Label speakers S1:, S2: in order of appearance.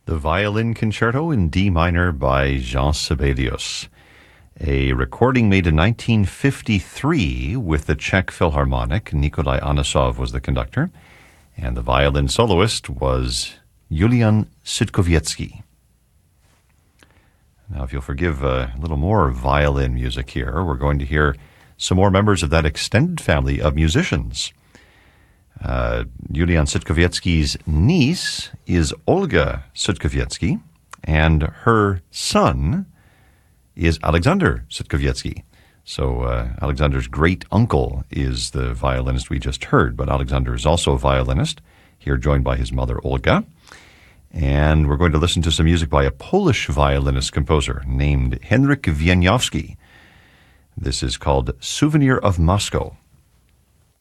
S1: The Violin Concerto in D minor by Jean Sibelius, a recording made in 1953 with the Czech Philharmonic. Nikolai Anosov was the conductor, and the violin soloist was Julian Sitkowiecki. Now, if you'll forgive a little more violin music here, we're going to hear some more members of that extended family of musicians. Julian Sitkowiecki's niece is Olga Sitkowiecki, and her son is Alexander Sitkowiecki. So Alexander's great uncle is the violinist we just heard, but Alexander is also a violinist, here joined by his mother Olga. And we're going to listen to some music by a Polish violinist-composer named Henryk Wieniawski. This is called Souvenir of Moscow.